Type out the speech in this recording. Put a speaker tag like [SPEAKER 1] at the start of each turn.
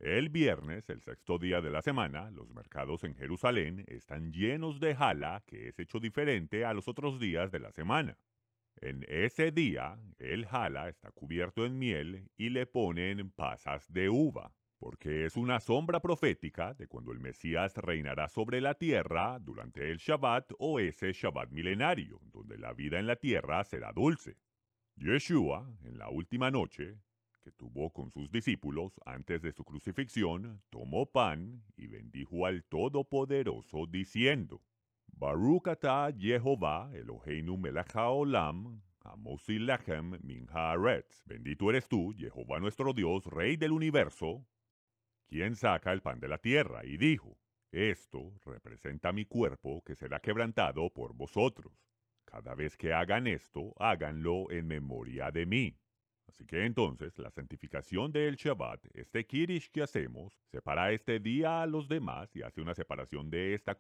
[SPEAKER 1] El viernes, el sexto día de la semana, los mercados en Jerusalén están llenos de jalá, que es hecho diferente a los otros días de la semana. En ese día, el jalá está cubierto en miel y le ponen pasas de uva, porque es una sombra profética de cuando el Mesías reinará sobre la tierra durante el Shabbat o ese Shabbat milenario, donde la vida en la tierra será dulce. Yeshua, en la última noche que tuvo con sus discípulos antes de su crucifixión, tomó pan y bendijo al Todopoderoso diciendo: Baruch atah Jehová Eloheinu melech haolam, hamosi lechem min haaretz. Bendito eres tú, Jehová nuestro Dios, Rey del universo, quien saca el pan de la tierra. Y dijo: Esto representa mi cuerpo que será quebrantado por vosotros. Cada vez que hagan esto, háganlo en memoria de mí. Así que entonces la santificación del Shabbat, este Kiddush que hacemos, separa este día a los demás y hace una separación de esta